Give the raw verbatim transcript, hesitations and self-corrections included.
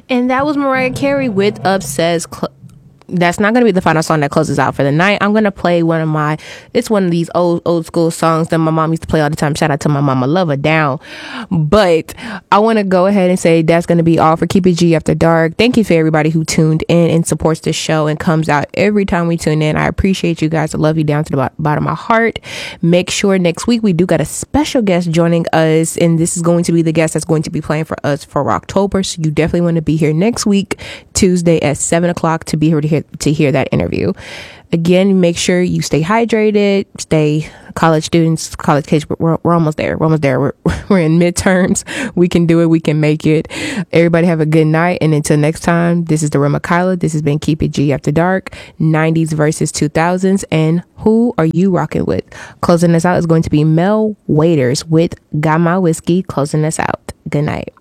And that was Mariah Carey with Obsessed. Cl- That's not going to be the final song that closes out for the night. I'm going to play one of my, it's one of these old, old school songs that my mom used to play all the time. Shout out to my mama, love her down. But I want to go ahead and say that's going to be all for Keep It G After Dark. Thank you for everybody who tuned in and supports this show and comes out every time we tune in. I appreciate you guys. I love you down to the bo- bottom of my heart. Make sure next week we do got a special guest joining us, and this is going to be the guest that's going to be playing for us for October. So you definitely want to be here next week, Tuesday at seven o'clock to be here to hear to hear that interview. Again, make sure you stay hydrated, stay college students, college kids. We're, we're almost there. We're almost there. We're, we're in midterms. We can do it. We can make it. Everybody have a good night. And until next time, this is the Real Makayla. This has been Keep It G After Dark, nineties versus two thousands. And who are you rocking with? Closing us out is going to be Mel Waiters with Got My Whiskey. Closing us out. Good night.